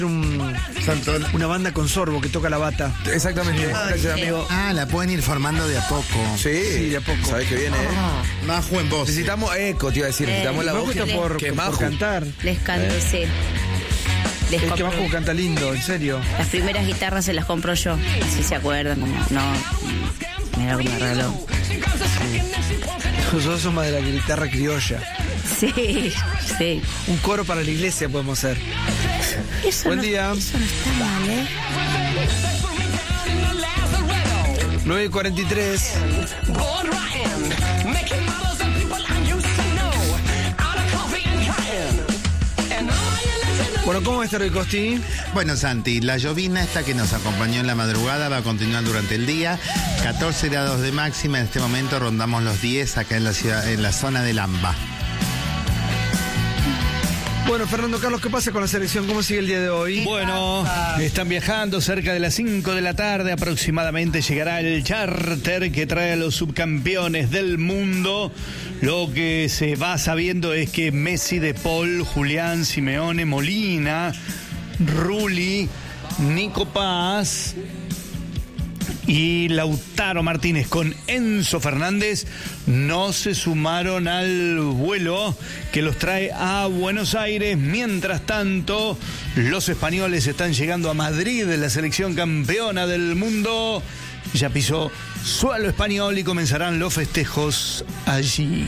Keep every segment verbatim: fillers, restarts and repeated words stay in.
Un, Santón. una banda con sorbo que toca la bata. Exactamente. Gracias, amigo. Ah, la pueden ir formando de a poco. Sí, Sí, de a poco. Sabés que viene, ¿eh? Maju en voz. Necesitamos eco, te iba a decir. Eh, Necesitamos la Majo voz. está que- por, que por Majo. cantar. Les canto, sí. Les Es que compro- Majo canta lindo, en serio. Las primeras guitarras se las compro yo. Si se acuerdan, como, no. Mira cómo me regaló. Nosotros somos de la guitarra criolla. Sí, sí. Un coro para la iglesia podemos hacer. Eso Buen no, día. Eso no está mal, ¿eh? nueve y cuarenta y tres. Bueno, ¿cómo va a estar hoy, Costi? Bueno, Santi, la llovina esta que nos acompañó en la madrugada va a continuar durante el día. catorce grados de máxima, en este momento rondamos los diez acá en la ciudad, en la zona de Lamba. Bueno, Fernando Carlos, ¿qué pasa con la selección? ¿Cómo sigue el día de hoy? Bueno, están viajando cerca de las cinco de la tarde aproximadamente. Llegará el charter que trae a los subcampeones del mundo. Lo que se va sabiendo es que Messi, De Paul, Julián, Simeone, Molina, Rulli, Nico Paz y Lautaro Martínez con Enzo Fernández no se sumaron al vuelo que los trae a Buenos Aires. Mientras tanto, los españoles están llegando a Madrid, la selección campeona del mundo. Ya pisó suelo español y comenzarán los festejos allí.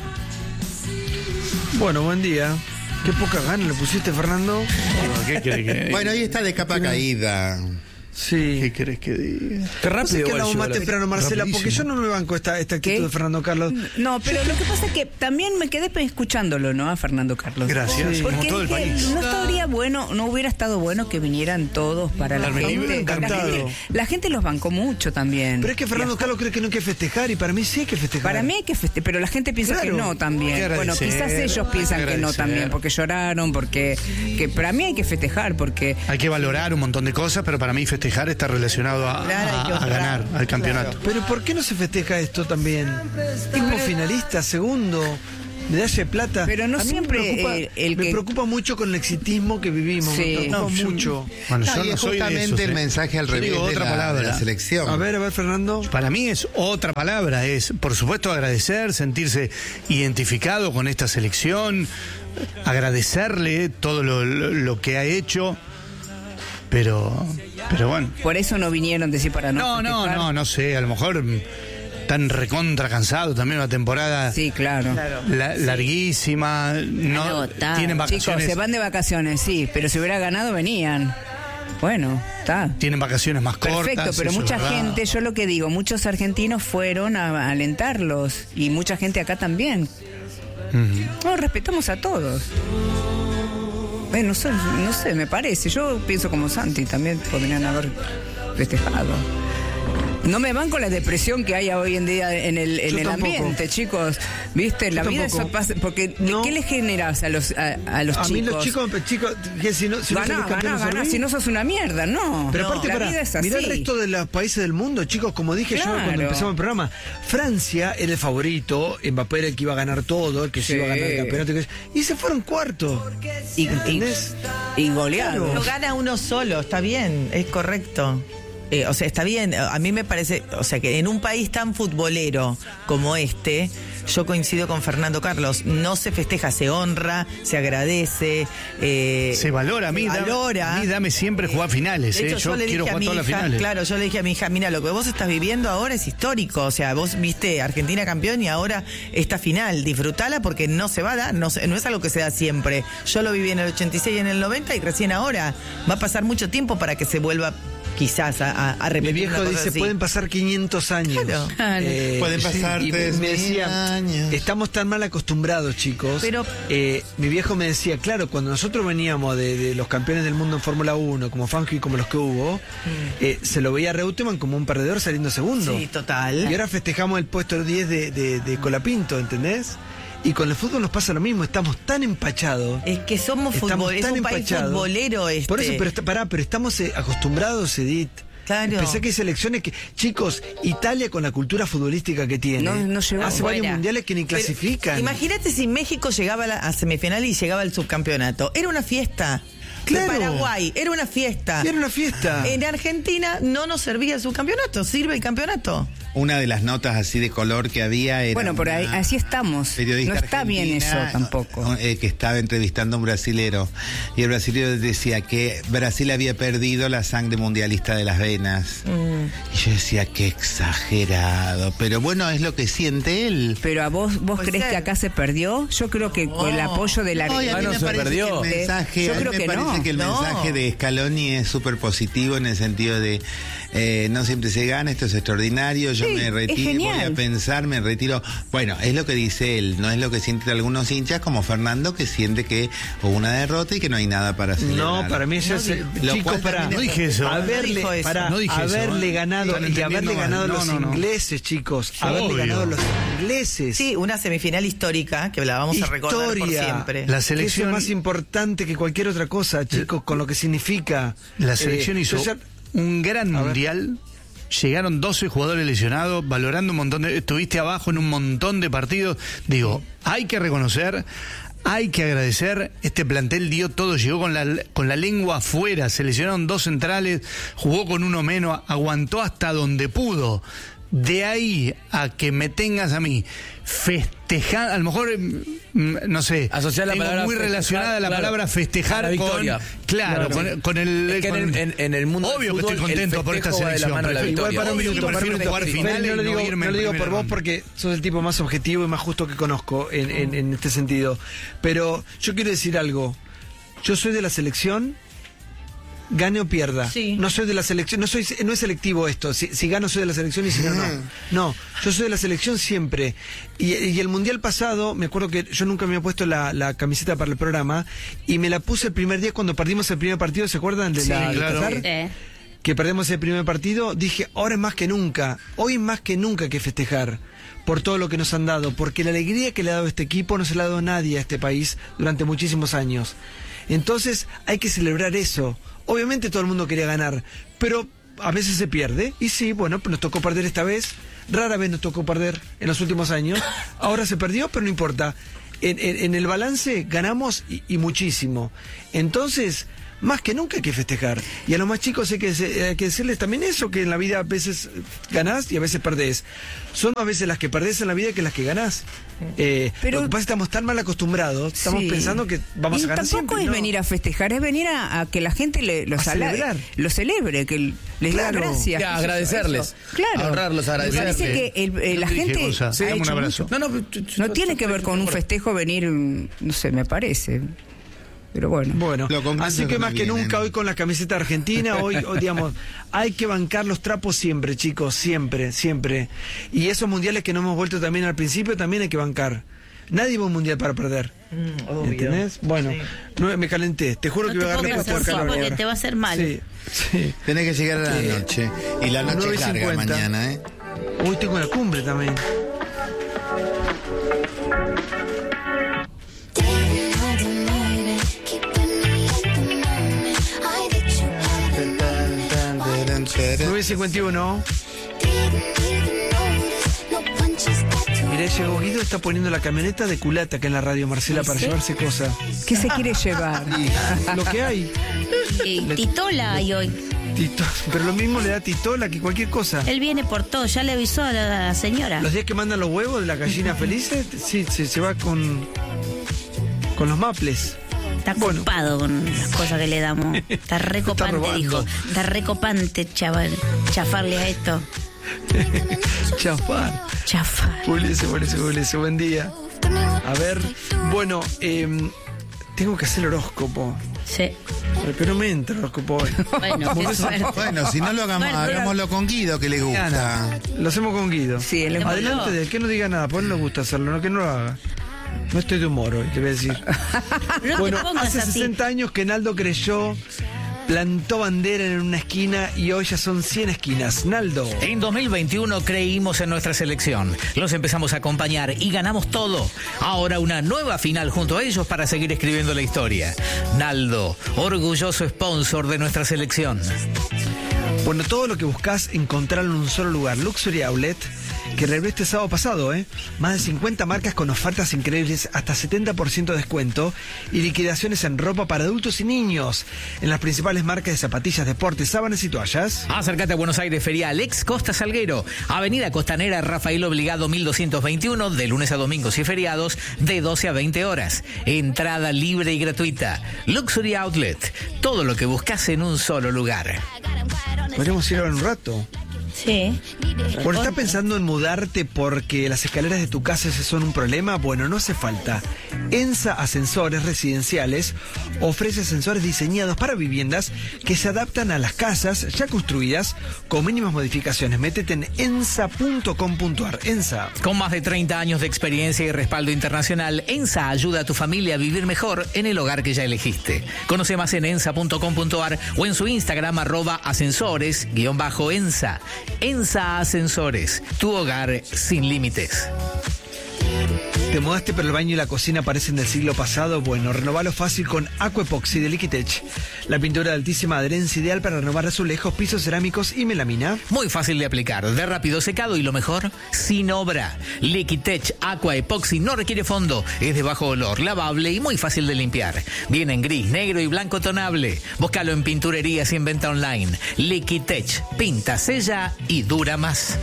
Bueno, buen día. Qué poca gana le pusiste, Fernando. ¿Qué crees que Bueno, hoy está de capa caída. Sí. ¿Qué crees que diga? Qué No sé rápido qué igual hablamos llegó más la- temprano, Marcela, porque yo no me banco esta, esta actitud ¿Qué? de Fernando Carlos. No, pero lo que pasa es que también me quedé escuchándolo, ¿no? A Fernando Carlos. Gracias, como Porque todo el dije, país. no estaría bueno, no hubiera estado bueno que vinieran todos para la Carmen, gente. La encantado. gente. La gente los bancó mucho también. Pero es que Fernando Carlos cree que no hay que festejar y para mí sí hay que festejar. Para mí hay que festejar, pero la gente piensa Claro. que no Hay que también. Bueno, agradecer, quizás ellos hay que piensan que no agradecer. también, porque lloraron, porque... que para mí hay que festejar, porque... Hay que valorar un montón de cosas, pero para mí festejar está relacionado a, Claro, hay a- que a honrar. ganar al campeonato. Pero ¿por qué no se festeja esto también? Tipo finalista, segundo, medalla de plata. Pero no A mí siempre, me preocupa, eh, el me que- preocupa mucho con el exitismo que vivimos. Sí. Me preocupa No, yo- mucho. Bueno, No, yo y no es soy de justamente esos, el ¿eh? mensaje al Yo revés digo de otra la, palabra. de la selección. A ver, a ver, Fernando. Para mí es otra palabra, es por supuesto agradecer, sentirse identificado con esta selección, agradecerle todo lo, lo- lo que ha hecho, pero, pero bueno. Por eso no vinieron, decir, para no No, no, festejar. no, no sé, a lo mejor mm, tan recontra cansado también una temporada Sí, claro. la- larguísima, no Agotado. tienen Chicos, vacaciones, se van de vacaciones, sí, pero si hubiera ganado venían. Bueno, está. tienen vacaciones más cortas. Perfecto, pero eso es mucha verdad. gente, yo lo que digo, muchos argentinos fueron a alentarlos y mucha gente acá también. Ujú. No, respetamos a todos. Bueno, no sé, no sé, me parece. Yo pienso como Santi, también podrían haber festejado. No me van con la depresión que hay hoy en día en el, en Yo el tampoco. ambiente, chicos. ¿Viste? La Yo vida tampoco. eso pasa. Porque, No. ¿qué les generas a los, a, a los A chicos? mí los chicos, chicos que si no, si no Ganá, salís ganá, campeón, ganá. ¿no Si no sos una mierda, no. Pero No, aparte, la para vida es así. mirá el resto de los países del mundo, chicos, como dije yo Claro. cuando empezamos el programa, Francia era el favorito, Mbappé era el que iba a ganar todo, el que se Sí. iba a ganar el campeonato, que- y se fueron cuartos. Y, ¿Entendés? y, y goleados. Lo gana uno solo, está bien, es correcto. Eh, o sea, está bien, a mí me parece, o sea, que en un país tan futbolero como este, yo coincido con Fernando Carlos, no se festeja, se honra, se agradece. eh, Se valora, a mí, se dame- valora. a mí dame siempre jugar finales, De ¿eh? hecho, yo, yo le quiero dije a jugar mi todas las hija, finales. claro, yo le dije a mi hija, mira, lo que vos estás viviendo ahora es histórico, o sea, vos viste Argentina campeón y ahora esta final, disfrutala porque no se va a dar, no, se- no es algo que se da siempre. Yo lo viví en el ochenta y seis y en el noventa y recién ahora va a pasar mucho tiempo para que se vuelva quizás a, a, a Mi repetir viejo una cosa dice, así. pueden pasar quinientos años. Claro. Eh, Pueden sí, pasar y me- tres me decía, mil años. estamos tan mal acostumbrados, chicos. Pero- Eh, mi viejo me decía, claro, cuando nosotros veníamos de, de los campeones del mundo en Fórmula uno, como Fangio y como los que hubo, eh, se lo veía a Reutemann como un perdedor saliendo segundo. Sí, total. Y ahora festejamos el puesto diez de, de, de Colapinto, ¿entendés? Y con el fútbol nos pasa lo mismo, estamos tan empachados. Es que somos Estamos fútbol, es tan un país empachados. futbolero este. Por eso, pero, está- pará, pero estamos eh, acostumbrados, Edith. Claro. Pensé que hay selecciones que. Chicos, Italia con la cultura futbolística que tiene. No, no llegó hace afuera. varios mundiales que ni Pero clasifican. Imagínate si México llegaba a, la, a semifinal y llegaba al subcampeonato. Era una fiesta. Claro. De Paraguay. Era una fiesta. Era una fiesta. En Argentina no nos servía su campeonato. ¿Sirve el campeonato? Una de las notas así de color que había era Bueno, por ahí, una así estamos. periodista No está bien eso argentina, tampoco. eh, que estaba entrevistando a un brasilero. Y el brasilero decía que Brasil había perdido la sangre mundialista de las venas. Mm. Y yo decía, qué exagerado. Pero bueno, es lo que siente él. Pero a vos, vos Puede crees ser. que acá se perdió. Yo creo que con el apoyo de la No, y a mí no me se parece perdió. que el mensaje, Yo a mí creo me que parece no. que el No. mensaje de Scaloni es súper positivo en el sentido de eh, no siempre se gana, esto es extraordinario, yo Sí, me es retiro, voy genial. a pensar, me retiro. Bueno, es lo que dice él, no es lo que sienten algunos hinchas como Fernando, que siente que hubo una derrota y que no hay nada para celebrar. No, para mí eso es... Lo Chicos, cual para... también No dije eso. Haberle, No dijo eso. para No dije eso, haberle ¿eh? ganado Están y haberle entendiendo ganado a mal. los No, no, no. ingleses, chicos. Haberle Obvio. ganado a los ingleses. Sí, una semifinal histórica que la vamos a recordar por Historia. siempre. La Que selección, eso es más importante que cualquier otra cosa, chicos, con lo que significa. la selección Eh, hizo yo ya- un gran A ver. mundial. Llegaron doce jugadores lesionados, valorando un montón de... Estuviste abajo en un montón de partidos. Digo, hay que reconocer, hay que agradecer. Este plantel dio todo, llegó con la, con la lengua afuera. Se lesionaron dos centrales, jugó con uno menos, aguantó hasta donde pudo. De ahí a que me tengas a mí festejar, a lo mejor, mm, no sé, Asociar la tengo palabra muy festejar, relacionada la claro, palabra festejar a la con, victoria. claro, Claro. con, con el, Es que en con- el- en- en el mundo del obvio que fútbol, estoy contento el por esta festejo va de la selección, mano de la pero victoria. Igual para un obvio minuto, que para un prefiero minuto. jugar Feli, finales no y lo digo, irme no en lo digo primera por vos ronda. porque sos el tipo más objetivo y más justo que conozco en, en- en este sentido. Pero yo quiero decir algo. Yo soy de la selección, gane o pierda. Sí. No soy de la selección, no soy, no es selectivo esto. Si, si gano soy de la selección y si no, no. No, yo soy de la selección siempre. Y, y el mundial pasado, me acuerdo que yo nunca me había puesto la, la camiseta para el programa y me la puse el primer día cuando perdimos el primer partido, ¿se acuerdan? De la, de claro. Qatar? Eh, Que perdemos el primer partido, dije, ahora es más que nunca, hoy más que nunca que festejar por todo lo que nos han dado, porque la alegría que le ha dado este equipo no se la ha dado nadie a este país durante muchísimos años. Entonces hay que celebrar eso. Obviamente todo el mundo quería ganar, pero a veces se pierde, y sí, bueno, pues nos tocó perder esta vez, rara vez nos tocó perder en los últimos años, ahora se perdió, pero no importa. En, en- en el balance ganamos y, y muchísimo. Entonces, más que nunca hay que festejar. Y a los más chicos hay que, se- hay que decirles también eso, que en la vida a veces ganás y a veces perdés. Son más veces las que perdés en la vida que las que ganás. Eh, Pero- lo que pasa es que estamos tan mal acostumbrados, estamos Sí. pensando que vamos Y a ganar tampoco siempre. es ¿no? venir a festejar, es venir a, a que la gente le, los A ala- celebrar. lo celebre, que les Claro. da gracias. Ya, Eso, agradecerles. eso. Claro. Honrarlos, Me parece agradecerles. que el- eh, la Dije, gente Gonza, ha dame un hecho abrazo. mucho. No, no, No tiene que ver con un festejo venir, mm, no sé, me parece. Pero bueno. Bueno, Lo completo así es que que más no que vienen. nunca hoy con la camiseta argentina, hoy, hoy, digamos, hay que bancar los trapos siempre, chicos, siempre, siempre. Y esos mundiales que no hemos vuelto también al principio, también hay que bancar. Nadie va a un mundial para perder. Mm, obvio. ¿Entendés? Bueno, Sí. no, me calenté. Te juro no que te voy a darle pongas puesto de así calor porque ahora. te va a hacer mal. Sí, sí. Tenés que llegar a la Eh, noche. Y la noche nueve y carga cincuenta. mañana, ¿eh? Hoy tengo la cumbre también. nueve y cincuenta y uno. Mirá, llegó Guido, está poniendo la camioneta de culata acá en la radio, Marcela, para llevarse cosas. ¿Qué se quiere llevar? Lo que hay. Y Titola hay hoy. Tito- pero lo mismo le da Titola que cualquier cosa. Él viene por todo, ya le avisó a la señora. Los días que mandan los huevos de la gallina felices, sí, se, se va con, con los maples. Está Bueno. copado con las cosas que le damos. Está recopante, robando. dijo. Está recopante, chaval. Chafarle a esto. Chafar. Chafar. Publice, publice, publice. Buen día. A ver, bueno, em, tengo que hacer el horóscopo. Sí. Pero no me entra el horóscopo hoy. Bueno, qué suerte. Bueno, si no lo hagamos, Bueno, hagámoslo con Guido, que le gusta. Lo hacemos con Guido. Sí, él es- Adelante de él, que no diga nada, pues no le gusta hacerlo, no, que no lo haga. No estoy de humor hoy, te voy a decir. No Bueno, te pongas hace así. sesenta años que Naldo creyó, plantó bandera en una esquina y hoy ya son cien esquinas. Naldo. En dos mil veintiuno creímos en nuestra selección, los empezamos a acompañar y ganamos todo. Ahora una nueva final junto a ellos para seguir escribiendo la historia. Naldo, orgulloso sponsor de nuestra selección. Bueno, todo lo que buscas encontrarlo en un solo lugar. Luxury Outlet que reveló este sábado pasado, ¿eh? Más de cincuenta marcas con ofertas increíbles, hasta setenta por ciento de descuento y liquidaciones en ropa para adultos y niños en las principales marcas de zapatillas, deportes, sábanas y toallas. Acércate a Buenos Aires Ferial Ex Costa Salguero, Avenida Costanera Rafael Obligado mil doscientos veintiuno, de lunes a domingos y feriados, de doce a veinte horas. Entrada libre y gratuita. Luxury Outlet, todo lo que buscas en un solo lugar. Podríamos ir ahora un rato. Sí. Bueno, ¿estás pensando en mudarte porque las escaleras de tu casa son un problema? Bueno, no hace falta. ENSA Ascensores Residenciales ofrece ascensores diseñados para viviendas que se adaptan a las casas ya construidas con mínimas modificaciones. Métete en ensa punto com punto ar. ENSA. Con más de treinta años de experiencia y respaldo internacional, ENSA ayuda a tu familia a vivir mejor en el hogar que ya elegiste. Conoce más en ensa punto com punto ar o en su Instagram arroba ascensores guión bajo ENSA. ENSA Ascensores, tu hogar sin límites. ¿Te mudaste pero el baño y la cocina parecen del siglo pasado? Bueno, renovalo fácil con Aqua Epoxy de Liquitech. La pintura de altísima adherencia ideal para renovar azulejos, pisos cerámicos y melamina. Muy fácil de aplicar, de rápido secado y lo mejor, sin obra. Liquitech Aqua Epoxy no requiere fondo, es de bajo olor, lavable y muy fácil de limpiar. Viene en gris, negro y blanco tonable. Búscalo en pinturerías y en venta online. Liquitech, pinta, sella y dura más.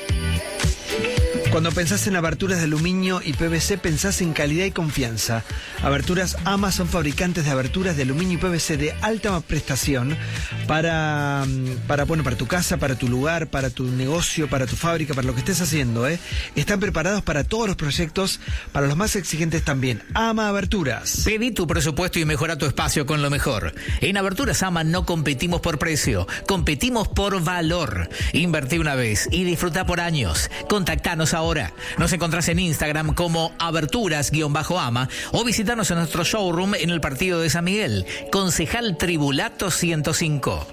Cuando pensás en aberturas de aluminio y P V C, pensás en calidad y confianza. Aberturas AMA son fabricantes de aberturas de aluminio y P V C de alta prestación para, para, bueno, para tu casa, para tu lugar, para tu negocio, para tu fábrica, para lo que estés haciendo, ¿eh? Están preparados para todos los proyectos, para los más exigentes también. AMA Aberturas. Pedí tu presupuesto y mejora tu espacio con lo mejor. En Aberturas AMA no competimos por precio, competimos por valor. Invertí una vez y disfruta por años. Contactanos ahora. Nos encontrás en Instagram como aberturas-ama o visitarnos en nuestro showroom en el Partido de San Miguel. Concejal Tribulato ciento cinco.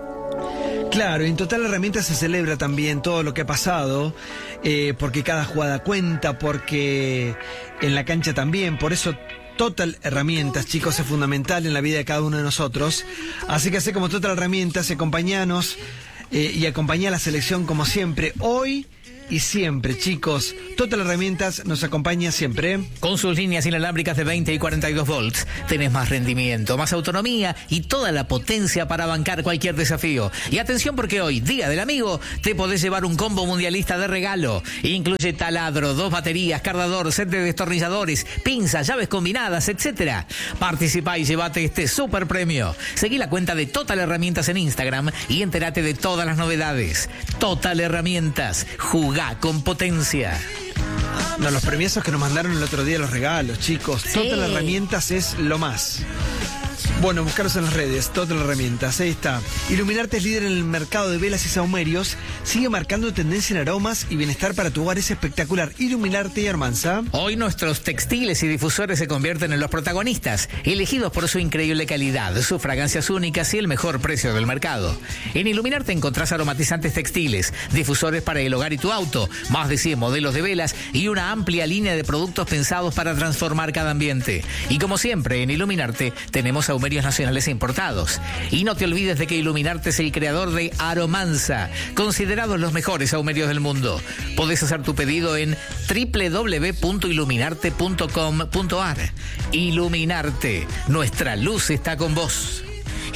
Claro, en Total Herramientas se celebra también todo lo que ha pasado, eh, porque cada jugada cuenta, porque en la cancha también, por eso Total Herramientas, chicos, es fundamental en la vida de cada uno de nosotros. Así que hace como Total Herramientas, acompañanos eh, y acompañá a la selección como siempre. Hoy y siempre, chicos. Total Herramientas nos acompaña siempre. Con sus líneas inalámbricas de veinte y cuarenta y dos volts, tenés más rendimiento, más autonomía y toda la potencia para bancar cualquier desafío. Y atención, porque hoy, Día del Amigo, te podés llevar un combo mundialista de regalo. Incluye taladro, dos baterías, cargador, set de destornilladores, pinzas, llaves combinadas, etcétera. Participá y llévate este super premio. Seguí la cuenta de Total Herramientas en Instagram y entérate de todas las novedades. Total Herramientas, jugá con potencia. No, los premiazos que nos mandaron el otro día, los regalos, chicos. Sí. Total Herramientas es lo más. Bueno, buscaros en las redes, Total Herramientas, ahí está. Iluminarte es líder en el mercado de velas y sahumerios. Sigue marcando tendencia en aromas y bienestar para tu hogar, es espectacular. Iluminarte y Armanza. Hoy nuestros textiles y difusores se convierten en los protagonistas, elegidos por su increíble calidad, sus fragancias únicas y el mejor precio del mercado. En Iluminarte encontrás aromatizantes textiles, difusores para el hogar y tu auto, más de cien modelos de velas y una amplia línea de productos pensados para transformar cada ambiente. Y como siempre, en Iluminarte tenemos ahumerios nacionales e importados. Y no te olvides de que Iluminarte es el creador de Aromanza, considerados los mejores ahumerios del mundo. Podés hacer tu pedido en doble u doble u doble u punto iluminarte punto com punto ar. Iluminarte, nuestra luz está con vos.